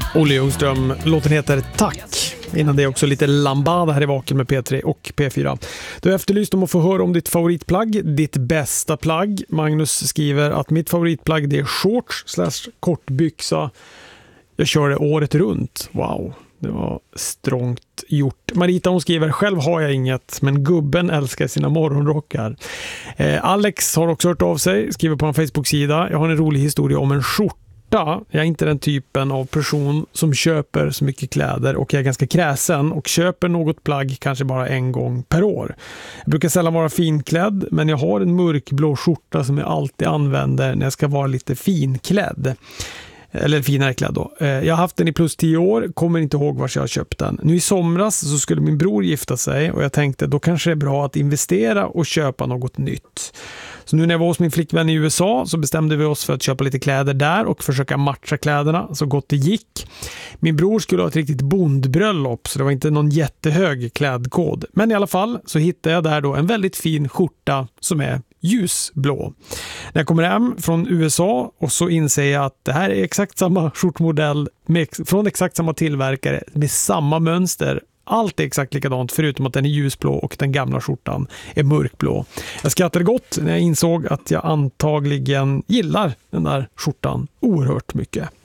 Olle Ljungström, låten heter Tack. Innan det är också lite lambada här i Vaken med P3 och P4. Du har efterlyst om att få höra om ditt favoritplagg, ditt bästa plagg. Magnus skriver att mitt favoritplagg det är shorts/kortbyxa. Jag kör det året runt. Wow, det var strångt gjort. Marita hon skriver, själv har jag inget, men gubben älskar sina morgonrockar. Alex har också hört av sig, skriver på en Facebook-sida. Jag har en rolig historia om en skjorta. Jag är inte den typen av person som köper så mycket kläder och jag är ganska kräsen och köper något plagg kanske bara en gång per år. Jag brukar sällan vara finklädd, men jag har en mörkblå skjorta som jag alltid använder när jag ska vara lite finklädd. Eller finare klädd då. Jag har haft den i plus 10 år, kommer inte ihåg var jag har köpt den. Nu i somras så skulle min bror gifta sig och jag tänkte då kanske det är bra att investera och köpa något nytt. Så nu när jag var hos min flickvän i USA så bestämde vi oss för att köpa lite kläder där och försöka matcha kläderna så gott det gick. Min bror skulle ha ett riktigt bondbröllop så det var inte någon jättehög klädkod. Men i alla fall så hittade jag där då en väldigt fin skjorta som är ljusblå. När jag kommer hem från USA och så inser jag att det här är exakt samma skjortmodell från exakt samma tillverkare med samma mönster. Allt är exakt likadant förutom att den är ljusblå och den gamla skjortan är mörkblå. Jag skrattade gott när jag insåg att jag antagligen gillar den där skjortan oerhört mycket.